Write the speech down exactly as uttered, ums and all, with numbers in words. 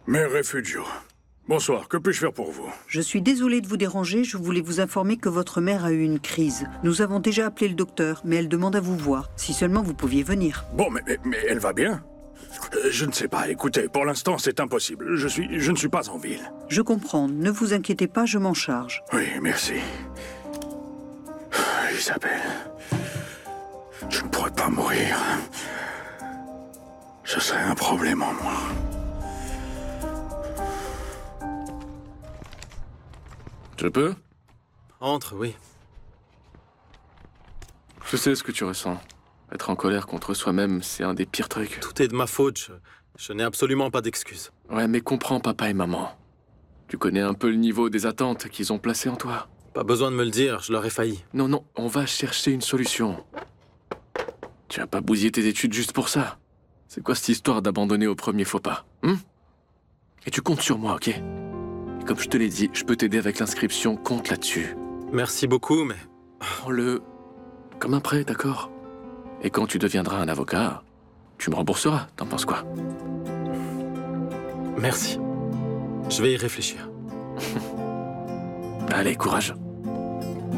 Mère Refugio. Bonsoir, que puis-je faire pour vous? Je suis désolée de vous déranger, je voulais vous informer que votre mère a eu une crise. Nous avons déjà appelé le docteur, mais elle demande à vous voir. Si seulement vous pouviez venir. Bon, mais, mais, mais elle va bien? Je ne sais pas, écoutez, pour l'instant c'est impossible. Je suis, je ne suis pas en ville. Je comprends, ne vous inquiétez pas, je m'en charge. Oui, merci. Isabelle, je ne pourrais pas mourir. Ce serait un problème en moi. Je peux? Entre, oui. Je sais ce que tu ressens. Être en colère contre soi-même, c'est un des pires trucs. Tout est de ma faute, je, je n'ai absolument pas d'excuses. Ouais, mais comprends papa et maman. Tu connais un peu le niveau des attentes qu'ils ont placées en toi. Pas besoin de me le dire, je leur ai failli. Non, non, on va chercher une solution. Tu vas pas bousiller tes études juste pour ça. C'est quoi cette histoire d'abandonner au premier faux pas, hein? Et tu comptes sur moi, ok? Et comme je te l'ai dit, je peux t'aider avec l'inscription, compte là-dessus. Merci beaucoup, mais... Prends-le comme un prêt, d'accord? Et quand tu deviendras un avocat, tu me rembourseras, t'en penses quoi? Merci. Je vais y réfléchir. Allez, courage.